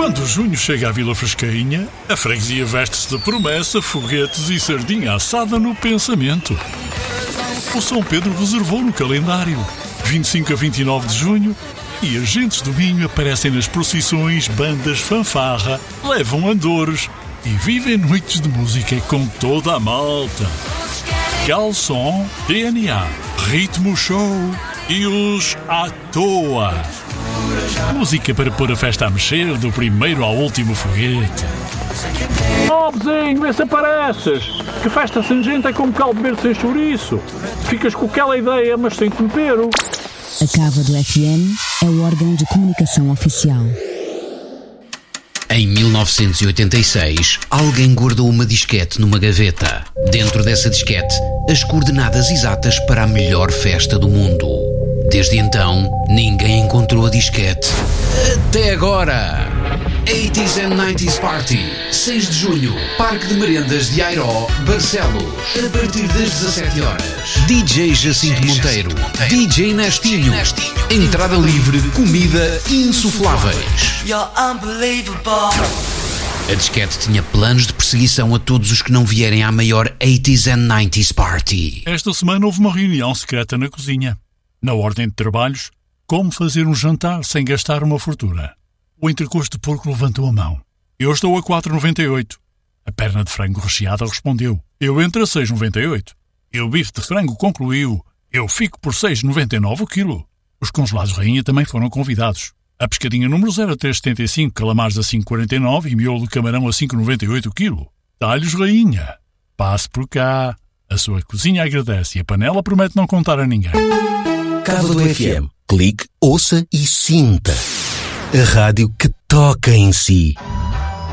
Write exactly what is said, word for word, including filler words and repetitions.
Quando junho chega à Vila Frescainha, a freguesia veste-se de promessa, foguetes e sardinha assada no pensamento. O São Pedro reservou no calendário vinte e cinco a vinte e nove de junho e agentes do Minho aparecem nas procissões, bandas fanfarra, levam andores e vivem noites de música com toda a malta. Calção, D N A, Ritmo Show e os à toa. Música para pôr a festa a mexer, do primeiro ao último foguete. Oh, vizinho, vê se apareces. Que festa sem gente é como caldo verde sem chouriço. Ficas com aquela ideia, mas sem tempero. A Cava do F M é o órgão de comunicação oficial. Em mil novecentos e oitenta e seis, alguém guardou uma disquete numa gaveta. Dentro dessa disquete, as coordenadas exatas para a melhor festa do mundo. Desde então, ninguém encontrou a disquete. Até agora! eighties and nineties Party, seis de junho, Parque de Merendas de Airó, Barcelos, a partir das dezassete horas. D J Jacinto Monteiro, D J Nestinho, entrada livre, comida insufláveis. A disquete tinha planos de perseguição a todos os que não vierem à maior eighties and nineties Party. Esta semana houve uma reunião secreta na cozinha. Na ordem de trabalhos, como fazer um jantar sem gastar uma fortuna. O entrecosto de porco levantou a mão. Eu estou a quatro e noventa e oito. A perna de frango recheada respondeu. Eu entro a seis e noventa e oito. E o bife de frango concluiu. Eu fico por seis e noventa e nove o quilo. Os congelados rainha também foram convidados. A pescadinha número zero a três e setenta e cinco, calamares a cinco e quarenta e nove e miolo de camarão a cinco e noventa e oito o quilo. Talhos rainha. Passe por cá. A sua cozinha agradece e a panela promete não contar a ninguém. Cava do F M. Clique, ouça e sinta. A rádio que toca em si.